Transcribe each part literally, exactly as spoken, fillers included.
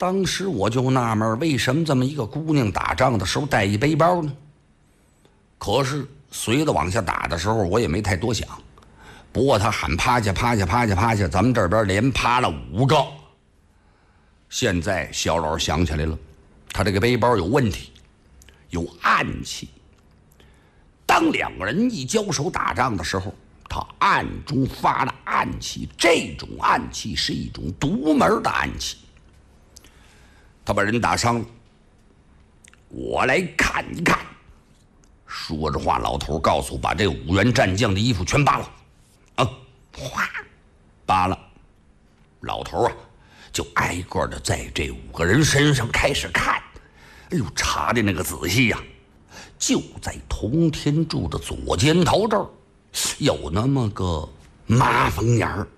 当时我就纳闷，为什么这么一个姑娘打仗的时候带一背包呢？可是随着往下打的时候，我也没太多想。不过他喊趴下趴下趴下趴下，咱们这边连趴了五个。现在小老想起来了，他这个背包有问题，有暗器。当两个人一交手打仗的时候，他暗中发了暗器，这种暗器是一种独门的暗器。他把人打伤了，我来看一看。说着话，老头告诉我把这五员战将的衣服全扒了，啊，哗，扒了。老头啊，就挨个的在这五个人身上开始看，哎呦，查的那个仔细呀、啊，就在童天柱的左肩头这儿，有那么个麻风眼儿。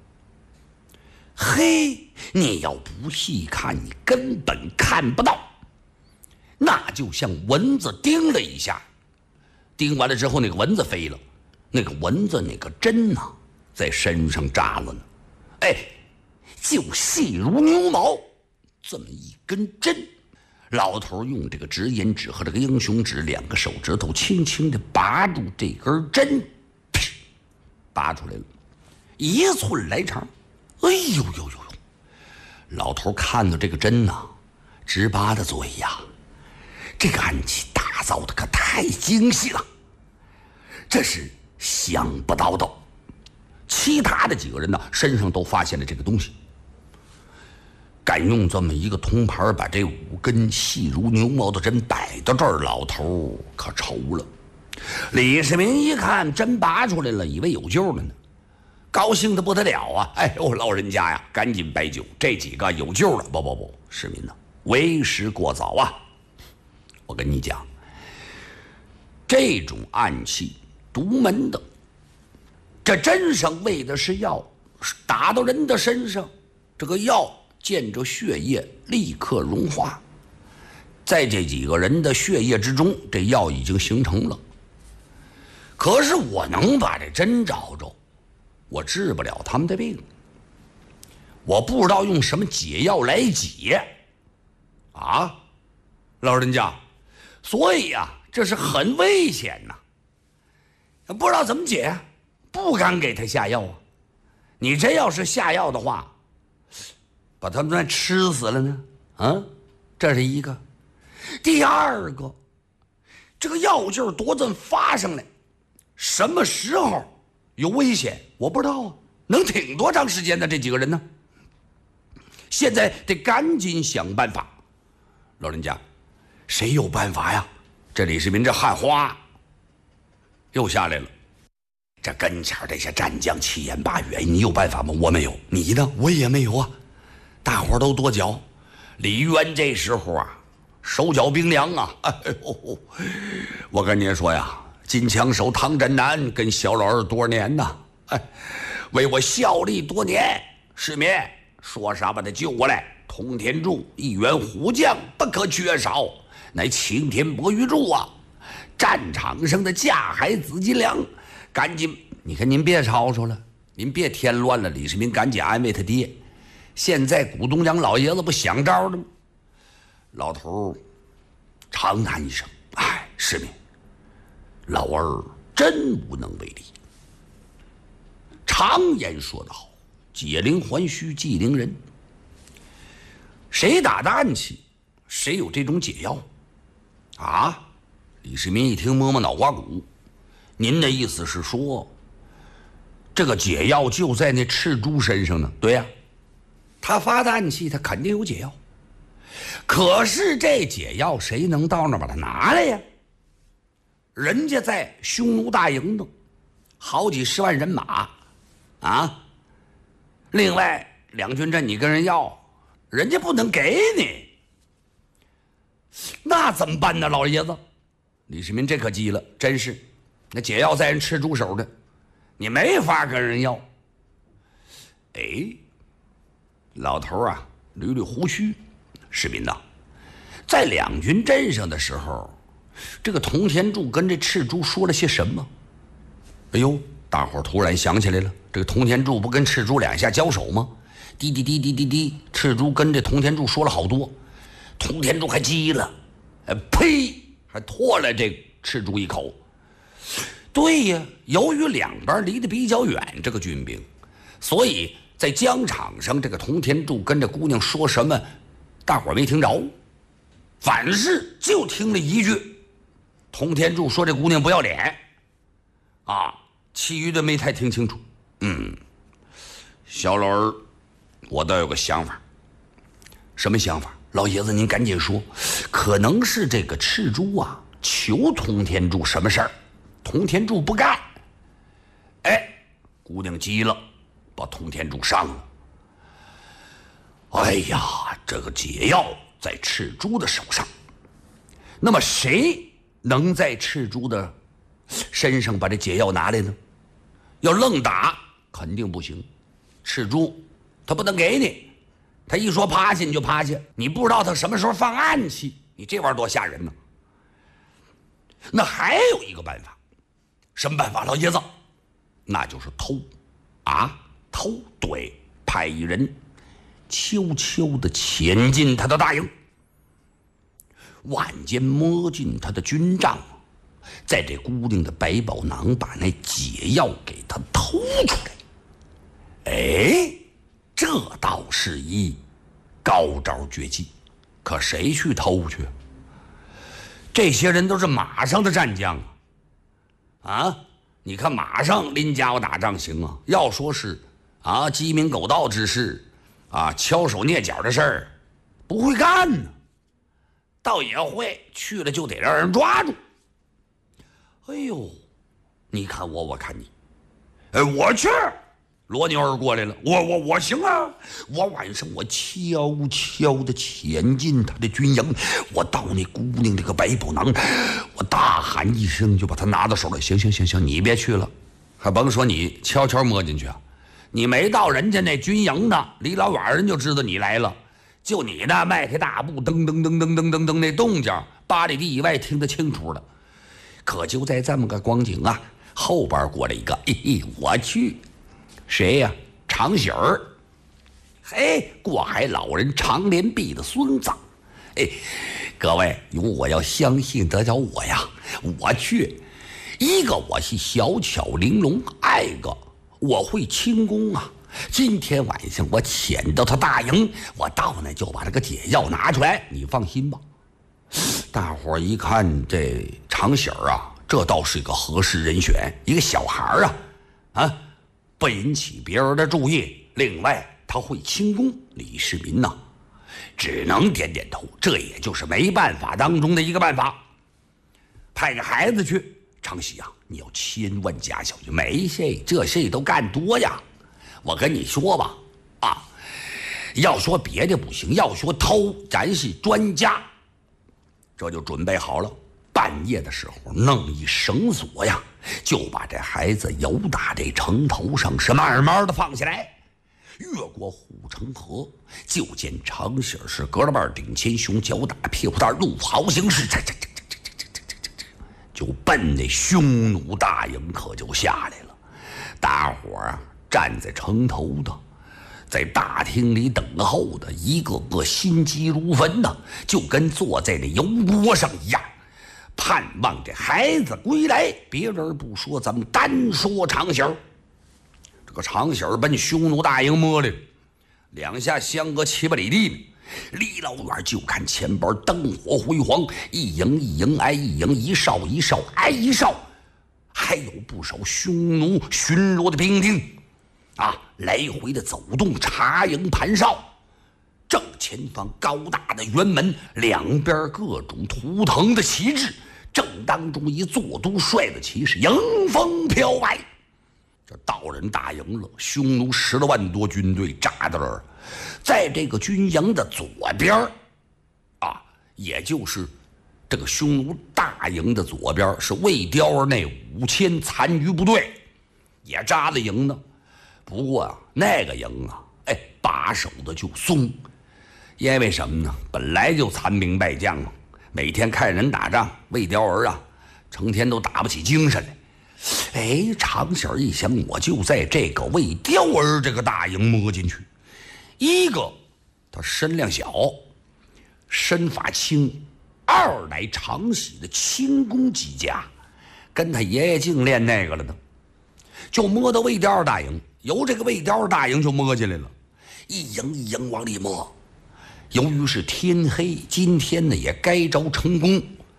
嘿，你要不细看，你根本看不到，那就像蚊子叮了一下。叮完了之后，那个蚊子飞了，那个蚊子那个针呐、啊，在身上扎了呢，哎，就细如牛毛，这么一根针。老头用这个直言指和这个英雄指两个手指头轻轻地拔住这根针，噗，拔出来了，一寸来长。哎呦呦呦呦！老头看到这个针呐、啊，直拔的嘴呀。这个暗器打造的可太精细了，这是想不到的。其他的几个人呢，身上都发现了这个东西。敢用这么一个铜牌把这五根细如牛毛的针摆到这儿，老头可愁了。李世民一看针拔出来了，以为有救了呢，高兴的不得了啊！哎呦，老人家呀，赶紧摆酒，这几个有救了！不不不，市民呢，为时过早啊！我跟你讲，这种暗器独门的，这针上喂的是药，打到人的身上，这个药见着血液立刻融化，在这几个人的血液之中，这药已经形成了。可是我能把这针找着，我治不了他们的病，我不知道用什么解药来解啊，老人家。所以呀、啊，这是很危险呐、啊！不知道怎么解，不敢给他下药啊。你真要是下药的话，把他们再吃死了呢？啊，这是一个。第二个，这个药劲儿多这么发上来，什么时候有危险，我不知道啊。能挺多长时间呢？这几个人呢？现在得赶紧想办法。老人家。谁有办法呀？这李世民这汗花又下来了。这跟前这些战将七言八语，你有办法吗？我没有。你呢？我也没有啊。大伙都跺脚。李渊这时候啊，手脚冰凉啊。哎呦，我跟您说呀，金枪手唐振南跟小老二多年呐，哎，为我效力多年。世民说啥把他救过来？通天柱一员虎将不可缺少。乃擎天博玉柱啊！战场上的架海紫金梁，赶紧！你看您别吵吵了，您别添乱了。李世民赶紧安慰他爹。现在古东阳老爷子不想招了吗？老头长叹一声：“哎，世民，老儿真无能为力。常言说得好，解铃还须系铃人。谁打的暗器，谁有这种解药。”啊！李世民一听，摸摸脑瓜骨。您的意思是说，这个解药就在那赤猪身上呢？对呀、啊，他发的暗器，他肯定有解药。可是这解药谁能到那把它拿来呀？人家在匈奴大营呢，好几十万人马啊！另外两军阵你跟人要，人家不能给你。那怎么办呢，老爷子？李世民这可急了，真是，那解药在人吃猪手的，你没法跟人要。哎，老头啊，捋捋胡须，世民呐，在两军阵上的时候，这个童天柱跟这赤猪说了些什么？哎呦，大伙突然想起来了，这个童天柱不跟赤猪两下交手吗？ 滴滴滴滴滴滴，赤猪跟这通天柱说了好多，通天柱还急了，哎呸，还唾了这赤猪一口。对呀，由于两边离得比较远，这个军兵，所以在疆场上，这个通天柱跟这姑娘说什么，大伙儿没听着，反是就听了一句，通天柱说这姑娘不要脸，啊，其余的没太听清楚。嗯，小老儿，我倒有个想法。什么想法？老爷子您赶紧说。可能是这个赤猪啊，求通天柱什么事儿，通天柱不干。哎，姑娘急了，把通天柱上了。哎呀，这个解药在赤猪的手上。那么谁能在赤猪的身上把这解药拿来呢？要愣打肯定不行。赤猪他不能给你，他一说趴下你就趴下，你不知道他什么时候放暗器，你这玩意儿多吓人呢。那还有一个办法，什么办法？老爷子，那就是偷啊，偷。对，派一人悄悄地潜进他的大营，晚间摸进他的军帐，在这姑娘的百宝囊把那解药给他偷出来。哎，这倒是一高招绝技，可谁去偷去？这些人都是马上的战将啊！啊，你看马上拎家伙打仗行啊，要说是啊鸡鸣狗盗之事啊，敲手蹑脚的事儿，不会干呢。倒也会，去了就得让人抓住。哎呦，你看我，我看你，哎，我去。罗牛儿过来了，我我我行啊！我晚上我悄悄地潜进他的军营，我到那姑娘这个百宝囊，我大喊一声就把他拿到手了。行行行行，你别去了，还甭说你悄悄摸进去啊！你没到人家那军营呢，离老远人就知道你来了。就你那迈开大步，噔噔噔噔噔噔噔那动静，八里地以外听得清楚了。可就在这么个光景啊，后边过来一个，嘿嘿，我去。谁呀、啊？常喜儿，嘿，过海老人常连璧的孙子。哎，各位，有我要相信得着我呀！我去，一个我是小巧玲珑，二个我会轻功啊！今天晚上我潜到他大营，我到那就把这个解药拿出来，你放心吧。大伙儿一看这常喜儿啊，这倒是一个合适人选，一个小孩儿啊，啊。不引起别人的注意，另外他会轻功，李世民呐、啊，只能点点头，这也就是没办法当中的一个办法。派个孩子去，常喜啊，你要千万加小心，没事，这事都干多呀。我跟你说吧，啊，要说别的不行，要说偷，咱是专家。这就准备好了。半夜的时候，弄一绳索呀，就把这孩子由打这城头上，是慢慢的放下来，越过护城河，就见常喜儿是隔了半顶前胸，脚打屁股蛋，路跑行驶，这这这这这这这这这，就奔那匈奴大营可就下来了。大伙儿啊，站在城头的，在大厅里等候的，一个个心急如焚的，就跟坐在那油锅上一样。盼望这孩子归来，别人不说，咱们单说常喜儿。这个常喜儿奔匈奴大营摸来了，两下相隔七八里地呢。离老远就看前边灯火辉煌，一营一营挨一营，一哨一哨挨一哨，还有不少匈奴巡逻的兵丁啊，来回的走动，插营盘哨。正前方高大的辕门，两边各种图腾的旗帜，正当中一坐都帅的骑士迎风飘摆。这到人大营了，匈奴十来万多军队扎到这儿，在这个军营的左边啊，也就是这个匈奴大营的左边，是魏雕儿那五千残余部队也扎了营呢。不过啊，那个营啊，哎，把守的就松。因为什么呢？本来就残兵败将嘛，每天看人打仗，魏雕儿啊，成天都打不起精神来。哎，常喜儿一想，我就在这个魏雕儿这个大营摸进去， 一个他身量小，身发轻；二乃常喜的轻功极佳，跟他爷爷净练那个了呢。就摸到魏雕大营，由这个魏雕大营就摸进来了，一营一营往里摸。由于是天黑，今天呢也该着成功。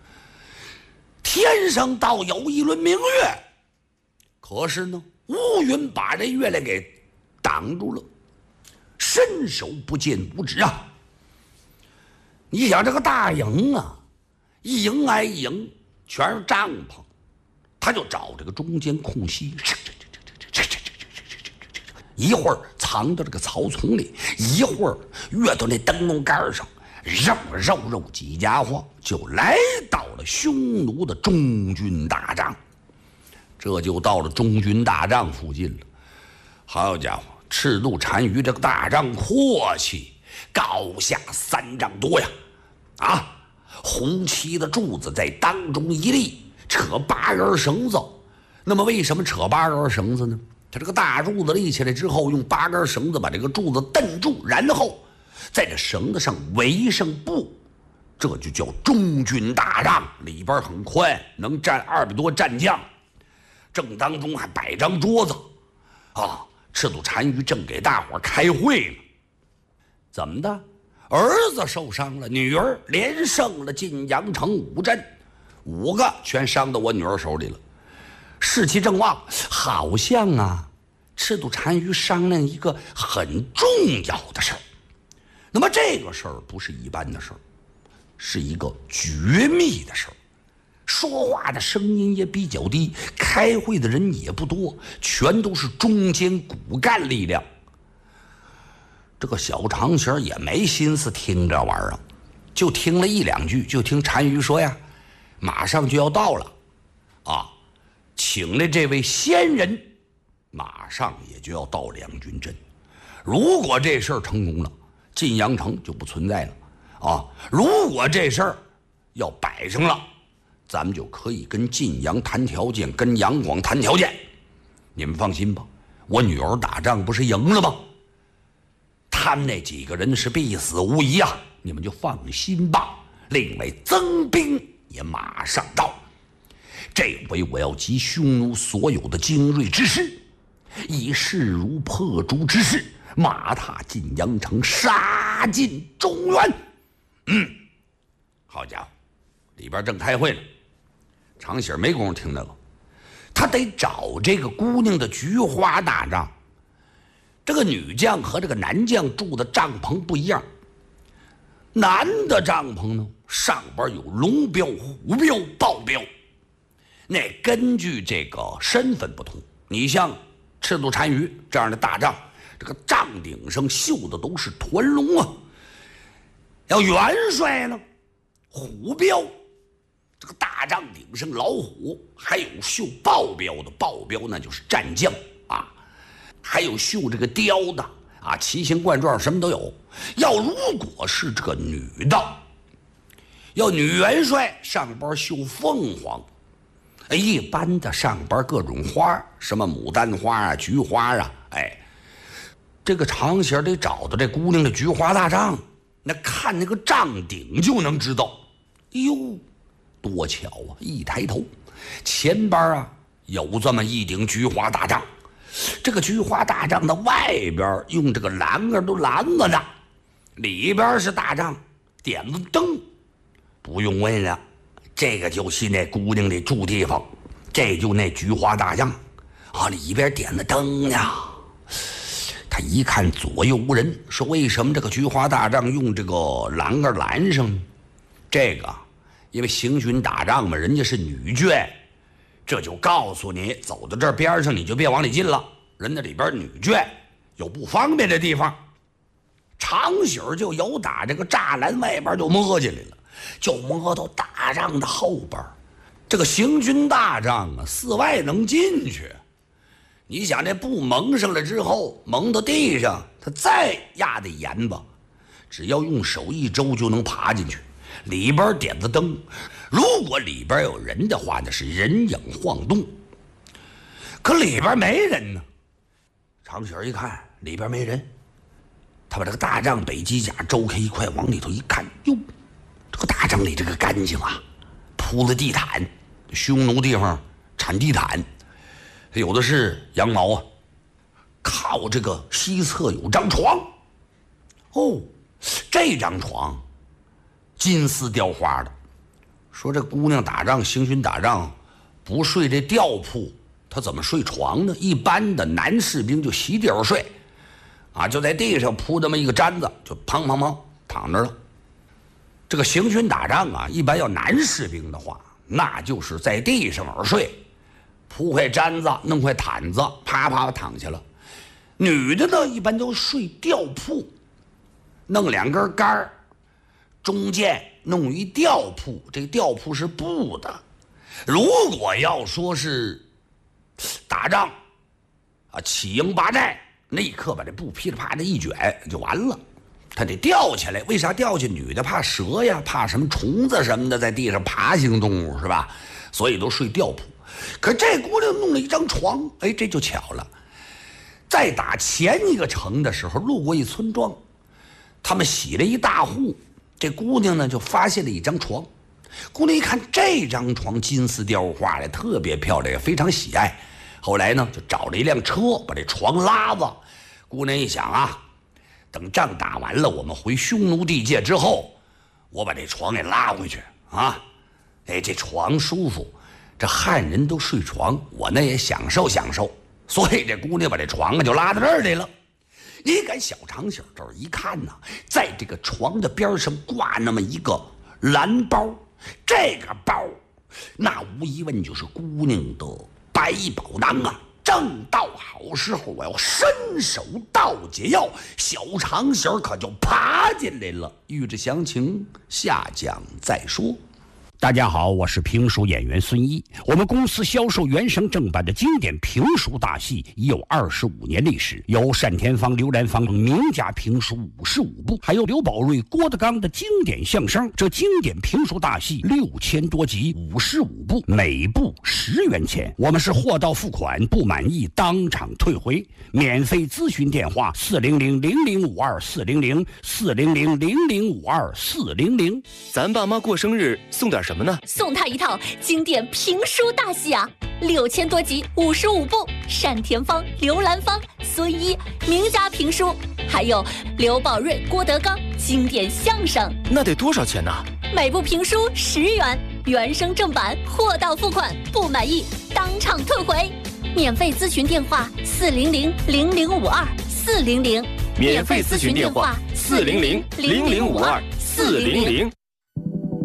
天上倒有一轮明月，可是呢乌云把这月亮给挡住了，伸手不见五指啊！你想这个大营啊，一营挨一营全是帐篷，他就找这个中间空隙，一会儿藏到这个草丛里，一会儿跃到那灯笼杆上，肉肉肉几家伙就来到了匈奴的中军大帐。这就到了中军大帐附近了。好家伙，赤兔单于这个大帐阔气，高下三丈多呀！啊，红漆的柱子在当中一立，扯八根绳子。那么为什么扯八根绳子呢？他这个大柱子立起来之后，用八根绳子把这个柱子蹬住，然后在这绳子上围上布，这就叫中军大帐。里边很宽，能站二百多战将。正当中还摆张桌子，啊，赤兔单于正给大伙开会呢。怎么的？儿子受伤了，女儿连胜了晋阳城五阵，五个全伤到我女儿手里了。士气正旺，好像啊，赤兔单于商量一个很重要的事儿。那么这个事儿不是一般的事儿，是一个绝密的事儿。说话的声音也比较低，开会的人也不多，全都是中坚骨干力量。这个小长弦也没心思听这玩意儿，就听了一两句，就听单于说呀，马上就要到了啊，请来这位仙人马上也就要到两军阵。如果这事儿成功了，晋阳城就不存在了啊！如果这事儿要摆上了，咱们就可以跟晋阳谈条件，跟杨广谈条件。你们放心吧，我女儿打仗不是赢了吗？他们那几个人是必死无疑啊，你们就放心吧。另外增兵也马上到，这回我要集匈奴所有的精锐之师，以势如破竹之势，马踏晋阳城，杀进中原。嗯，好家伙，里边正开会呢，长喜没工夫听那个，他得找这个姑娘的菊花大帐。这个女将和这个男将住的帐篷不一样，男的帐篷呢，上边有龙标、虎标、豹标，那根据这个身份不同。你像赤兔单于这样的大帐，这个帐顶上绣的都是团龙啊。要元帅呢，虎标，这个大帐顶上老虎，还有绣豹标的，豹标那就是战将啊。还有绣这个雕的啊，奇形怪状什么都有。要如果是这个女的，要女元帅上边绣凤凰，一般的上边各种花，什么牡丹花啊、菊花啊，哎，这个长弦得找到这姑娘的菊花大帐，那看那个帐顶就能知道。哟，多巧啊！一抬头，前边啊有这么一顶菊花大帐。这个菊花大帐的外边用这个栏杆都拦着呢，里边是大帐，点了灯。不用问了，这个就是那姑娘的住地方，这就那菊花大帐啊，里边点了灯呢。他一看左右无人，说为什么这个菊花大帐用这个栏杆拦上呢？这个因为行军打仗嘛，人家是女眷，这就告诉你，走到这边上你就别往里进了，人家里边女眷有不方便的地方。长喜就由打这个栅栏外边就摸进来了，就摸到大帐的后边。这个行军大帐啊，四外能进去。你想这布蒙上了之后，蒙到地上，它再压得严吧，只要用手一周就能爬进去。里边点着灯，如果里边有人的话，那是人影晃动。可里边没人呢。长喜一看里边没人， 他把这个大帐北机甲周开一块，往里头一看，哟，这个大帐里这个干净啊，铺了地毯，匈奴地方产地毯，有的是羊毛啊。靠这个西侧有张床，哦，这张床金丝雕花的。说这姑娘打仗行军打仗不睡这吊铺，她怎么睡床呢？一般的男士兵就席地而睡啊，就在地上铺这么一个毡子，就砰砰砰躺着了。这个行军打仗啊，一般要男士兵的话，那就是在地上而睡，铺块毡子，弄块毯子，啪啪躺下了。女的呢，一般都睡吊铺，弄两根杆儿，中间弄一吊铺，这个吊铺是布的。如果要说是打仗啊，起营拔寨，那一刻把这布噼里啪的一卷就完了，他得吊起来。为啥吊起？女的怕蛇呀，怕什么虫子什么的，在地上爬行动物是吧？所以都睡吊铺。可这姑娘弄了一张床，哎，这就巧了。在打前一个城的时候，路过一村庄，他们洗了一大户，这姑娘呢就发现了一张床。姑娘一看这张床金丝雕花的，特别漂亮，也非常喜爱。后来呢就找了一辆车把这床拉着。姑娘一想啊，等仗打完了，我们回匈奴地界之后，我把这床给拉回去啊。哎，这床舒服，这汉人都睡床，我呢也享受享受。所以这姑娘把这床啊就拉到这儿来了。你看小长小这儿一看呢，在这个床的边上挂那么一个蓝包，这个包那无疑问就是姑娘的百宝囊啊。正到好时候，我要伸手到解药，小长小可就爬进来了。欲知详情，下讲再说。 大家好，我是评书演员孙一。我们公司销售原声正版的经典评书大戏已有二十五年历史，有单田芳、刘兰芳等名家评书五十五部，还有刘宝瑞、郭德纲的经典相声。这经典评书大戏六千多集，五十五部，每部十元钱。我们是货到付款，不满意当场退回。免费咨询电话：四零零零零五二四零零四零零零零五二四零零。 咱爸妈过生日送点什么呢？ 送他一套经典评书大戏啊，六千多集，五十五部，单田芳、刘兰芳、孙一名家评书，还有刘宝瑞、郭德纲经典相声。 那得多少钱呢？ 每部评书十元，原声正版，货到付款，不满意当场退回。免费咨询电话：四零零零零五二四零零。 免费咨询电话：四零零零零五二四零零。